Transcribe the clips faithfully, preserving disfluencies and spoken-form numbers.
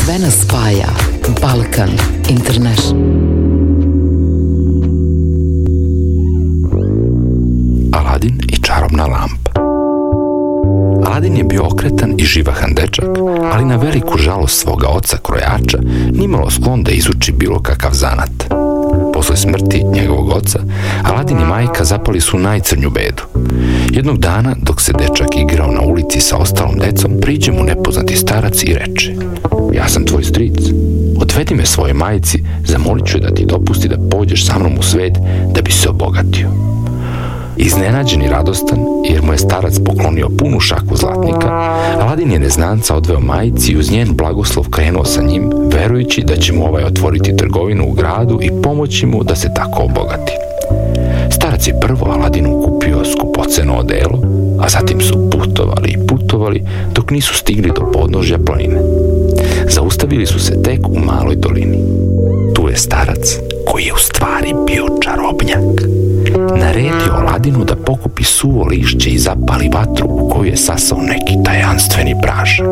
Sve nas spaja. Balkan International. Aladin i čarobna lampa. Aladin je bio okretan i živahan dečak, ali na veliku žalost svoga oca krojača nimalo sklon da izuči bilo kakav zanat. Posle smrti njegovog oca, Aladin i majka zapali su najcrnju bedu. Jednog dana, dok se dečak igrao na ulici sa ostalom decom, priđe mu nepoznati starac i reče: ja sam tvoj stric, odvedi me svojoj majici, zamolit ću da ti dopusti da pođeš sa mnom u svet da bi se obogatio. Iznenađen i radostan, jer mu je starac poklonio punu šaku zlatnika, Aladin je neznanca odveo majici i uz njen blagoslov krenuo sa njim, verujući da će mu ovaj otvoriti trgovinu u gradu i pomoći mu da se tako obogati. Starac je prvo Aladinu kupio skupoceno odelo, a zatim su putovali i putovali dok nisu stigli do podnožja planine. Zaustavili su se tek u maloj dolini. Tu je starac, koji je u stvari bio čarobnjak, naredio Aladinu da pokupi suvo lišće i zapali vatru u koju je sasao neki tajanstveni prašak.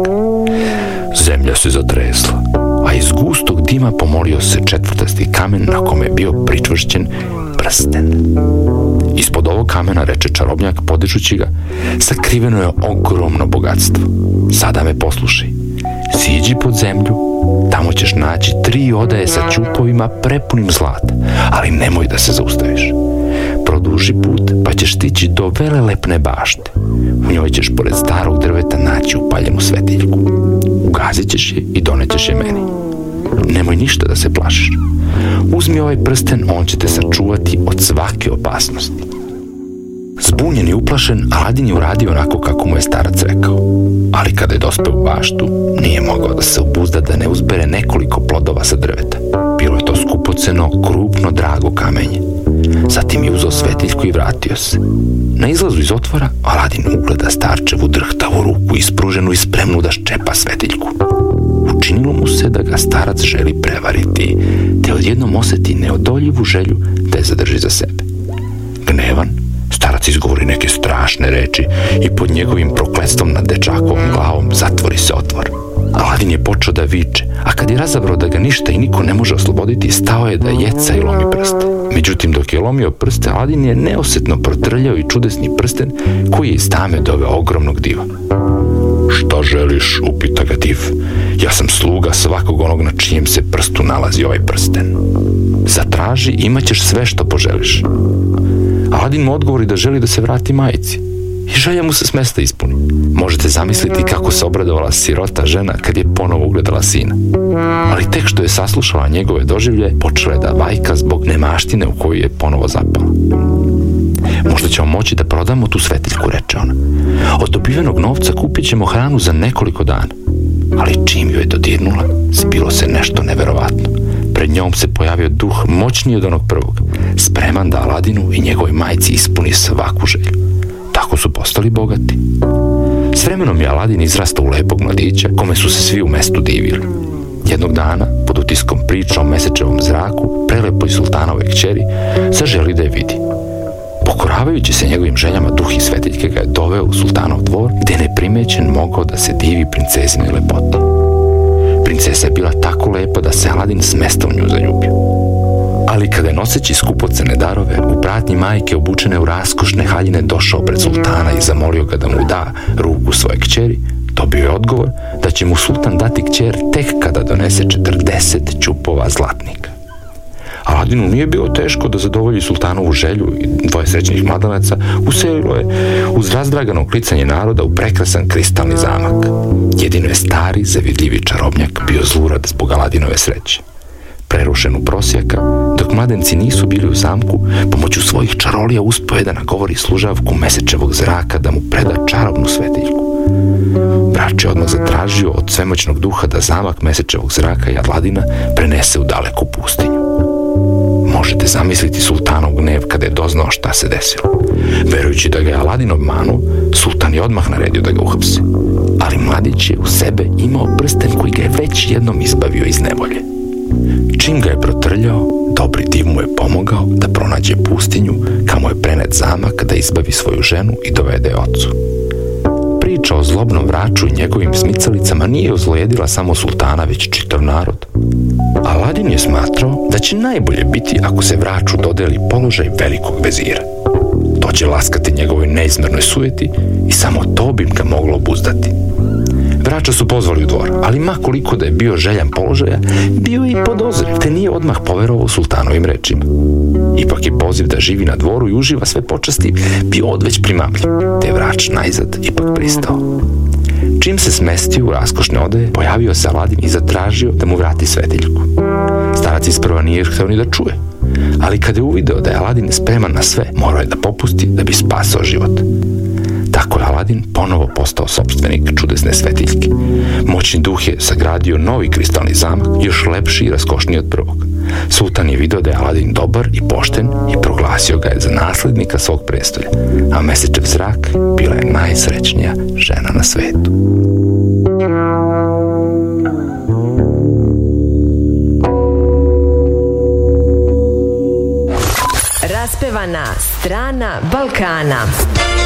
Zemlja se zatresla, a iz gustog dima pomolio se četvrtasti kamen na kome je bio pričvršćen prsten. Ispod ovog kamena, reče čarobnjak podižući ga, sakriveno je ogromno bogatstvo. Sada me poslušaj. Siđi pod zemlju, tamo ćeš naći tri odaje sa ćupovima prepunim zlata, ali nemoj da se zaustaviš. Produži put, pa ćeš stići do velelepne bašte. U njoj ćeš pored starog drveta naći upaljenu svetiljku. Ugazit ćeš je i donećeš je meni. Nemoj ništa da se plašiš. Uzmi ovaj prsten, on će te sačuvati od svake opasnosti. Zbunjen i uplašen, Aladin je uradio onako kako mu je starac rekao. Ali kada je dospeo u baštu, nije mogao da se obuzda da ne uzbere nekoliko plodova sa drveta. Bilo je to skupoceno, krupno, drago kamenje. Zatim je uzeo svetiljku i vratio se. Na izlazu iz otvora, Aladin ugleda starčevu drhtavu ruku ispruženu i spremnu da ščepa svetiljku. Učinilo mu se da ga starac želi prevariti, te odjednom oseti neodoljivu želju da je zadrži za sebe. Gnevan, starac izgovori neke strašne reči i pod njegovim prokletstvom nad dečakovom glavom zatvori se otvor. Aladin je počeo da viče, a kad je razabrao da ga ništa i niko ne može osloboditi, stao je da jeca i lomi prste. Međutim, dok je lomio prste, Aladin je neosetno protrljao i čudesni prsten koji je iz tame doveo ogromnog diva. Šta želiš, upita ga div. Ja sam sluga svakog onog na čijem se prstu nalazi ovaj prsten. Zatraži, imat ćeš sve što poželiš. Aladin mu odgovori da želi da se vrati majici i želja mu se s mesta ispuni. Možete zamisliti kako se obradovala sirota žena kad je ponovo ugledala sina. Ali tek što je saslušala njegove doživlje, počela je da vajka zbog nemaštine u koju je ponovo zapala. Možda ćemo moći da prodamo tu svetiljku, reče ona. Od dobivenog novca kupit ćemo hranu za nekoliko dana. Ali čim ju je dodirnula, zbilo se nešto neverovatno. Pred njom se pojavio duh moćniji od onog prvog, spreman da Aladinu i njegovoj majci ispuni svaku želju. Tako su postali bogati. S vremenom je Aladin izrastao u lepog mladića, kome su se svi u mestu divili. Jednog dana, pod utiskom priča o mesečevom zraku, prelepoj sultanove kćeri, zaželi da je vidi. Pokoravajući se njegovim željama, duh i svetiljke ga je doveo u sultanov dvor, gde neprimećen mogao da se divi princezinoj lepoti. Princesa je bila tako lepa da se Aladin s mesta u nju zaljubio. Ali kada je noseći skupocene darove, u pratnji majke obučene u raskošne haljine došao pred sultana i zamolio ga da mu da ruku svoje kćeri, dobio je odgovor da će mu sultan dati kćer tek kada donese četrdeset ćupova zlatnika. Aladinu nije bilo teško da zadovolji sultanovu želju i dvoje srećnih mladanaca uselilo je uz razdragano klicanje naroda u prekrasan kristalni zamak. Jedino je stari, zavidljivi čarobnjak bio zlurad zbog Aladinove sreće. Prerušen u prosjaka, dok mladenci nisu bili u zamku, pomoću svojih čarolija uspeo je da nagovori služavku mesečevog zraka da mu preda čarobnu svetiljku. Brač je odmah zatražio od svemoćnog duha da zamak mesečevog zraka i Aladina prenese u daleku pustinju. Možete zamisliti sultanov gnev kada je doznao šta se desilo. Verujući da ga je Aladin obmanuo, sultan je odmah naredio da ga uhapse. Ali mladić je u sebe imao prsten koji ga je već jednom izbavio iz nevolje. Čim ga je protrljao, dobri div mu je pomogao da pronađe pustinju, kamo je prenet zamak da izbavi svoju ženu i dovede ocu. Priča priča o zlobnom vraču i njegovim smicalicama nije ozlojedila samo sultana, već čitav narod. Aladin je smatrao da će najbolje biti ako se vraču dodeli položaj velikog vezira. To će laskati njegovoj neizmernoj sujeti i samo to bi ga moglo obuzdati. Vrača su pozvali u dvor, ali ma koliko da je bio željan položaja, bio je i podozriv, te nije odmah poverovao sultanovim rečima. Ipak je poziv da živi na dvoru i uživa sve počasti bio odveć primamljiv, te je vrač najzad ipak pristao. Čim se smestio u raskošne odeje, pojavio se Aladin i zatražio da mu vrati svetiljku. Starac isprva nije hteo ni da čuje, ali kada je uvideo da je Aladin spreman na sve, morao je da popusti da bi spasao život. Tako je Aladin ponovo postao sopstvenik čudesne svetiljke. Moćni duh je sagradio novi kristalni zamak, još lepši i raskošniji od prvog. Sultan je video da je Aladin dobar i pošten i proglasio ga je za naslednika svog prestolja, a Mesečev zrak bila je najsrećnija žena na svetu. Raspevana strana Balkana.